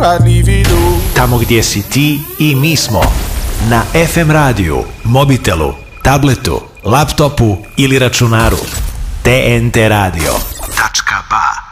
I'd leave it all. Tamo gdje si ti i mi smo. Na FM radiju, mobitelu, tabletu, laptopu ili računaru. TNT Radio. .ba